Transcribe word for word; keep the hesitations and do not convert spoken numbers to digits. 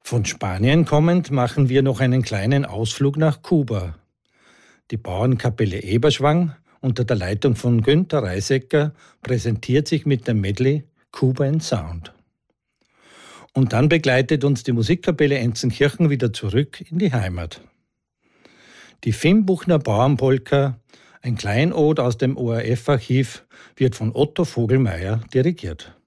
Von Spanien kommend machen wir noch einen kleinen Ausflug nach Kuba. Die Bauernkapelle Eberschwang unter der Leitung von Günter Reisecker präsentiert sich mit dem Medley Cuba in Sound. Und dann begleitet uns die Musikkapelle Enzenkirchen wieder zurück in die Heimat. Die Finnbuchner Bauernpolka, ein Kleinod aus dem O R F-Archiv, wird von Otto Vogelmeier dirigiert.